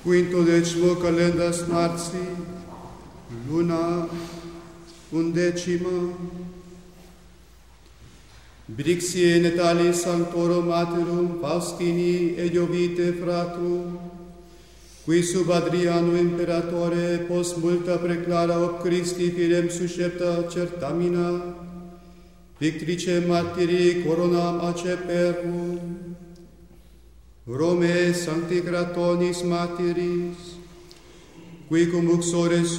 quinto decimo calendas marci, luna 11. Brixie natalis sanctorum materum Faustini et Jovite fratrum, qui sub Adriano imperatore post multa preclara ob Christi fidem suscepta certamina, victrice martirii coronam aceperum, Rome sancti Cratonis martiris, qui cum uxores